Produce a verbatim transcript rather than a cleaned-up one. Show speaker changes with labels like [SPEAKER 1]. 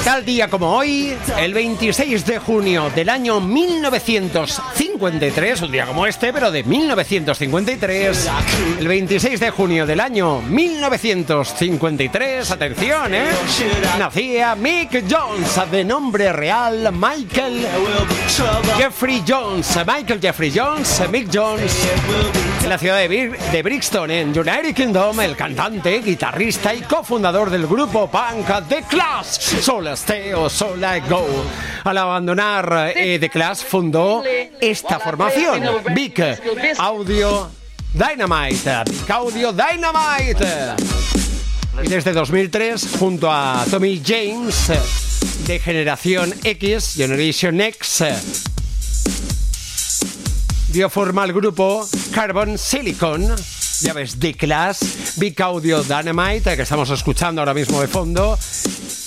[SPEAKER 1] Tal día como hoy, el veintiséis de junio del año mil novecientos cincuenta y tres, un día como este, pero de mil novecientos cincuenta y tres, el veintiséis de junio del año mil novecientos cincuenta y tres, atención, ¿eh? Nacía Mick Jones, de nombre real Michael Jeffrey Jones. Michael Jeffrey Jones, Mick Jones, en la ciudad de, Bir- de Brixton, en United Kingdom, el cantante, guitarrista y cofundador del grupo punk The Clash. Sola Stay o Sola Go. Al abandonar eh, The Clash, fundó esta formación, Big Audio Dynamite. Big Audio Dynamite. Y desde dos mil tres, junto a Tommy James, de Generación X, Generation X, dio forma al grupo Carbon Silicon. Ya ves, The Clash, Big Audio Dynamite, que estamos escuchando ahora mismo de fondo,